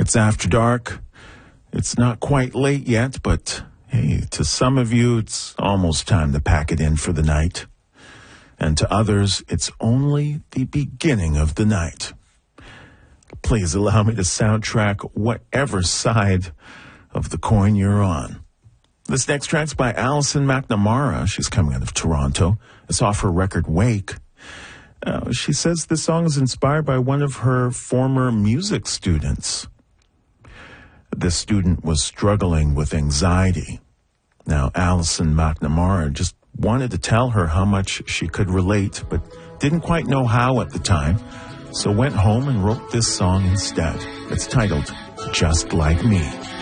It's after dark. It's not quite late yet, but hey, to some of you, it's almost time to pack it in for the night. And to others, it's only the beginning of the night. Please allow me to soundtrack whatever side of the coin you're on. This next track's by Alison McNamara. She's coming out of Toronto. It's off her record, Wake. She says this song is inspired by one of her former music students. This student was struggling with anxiety. Now, Alison McNamara just wanted to tell her how much she could relate, but didn't quite know how at the time, so went home and wrote this song instead. It's titled, Just Like Me.